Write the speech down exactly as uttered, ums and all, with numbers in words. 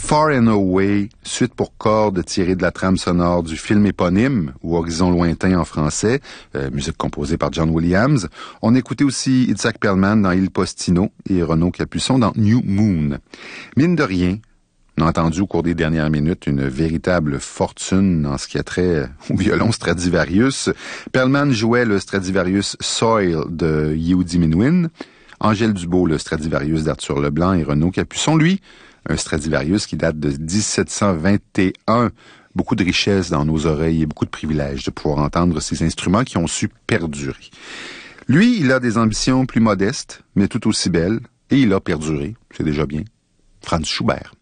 Far and Away, suite pour cordes tirée de la trame sonore du film éponyme, ou Horizon lointain en français, euh, musique composée par John Williams. On écoutait aussi Itzhak Perlman dans Il Postino et Renaud Capuçon dans New Moon. Mine de rien, on a entendu au cours des dernières minutes une véritable fortune en ce qui a trait au violon Stradivarius. Perlman jouait le Stradivarius Soil de Yehudi Menuhin, Angèle Dubois le Stradivarius d'Arthur Leblanc et Renaud Capuçon, lui, un Stradivarius qui date de dix-sept cent vingt et un. Beaucoup de richesse dans nos oreilles et beaucoup de privilèges de pouvoir entendre ces instruments qui ont su perdurer. Lui, il a des ambitions plus modestes, mais tout aussi belles, et il a perduré, c'est déjà bien. Franz Schubert.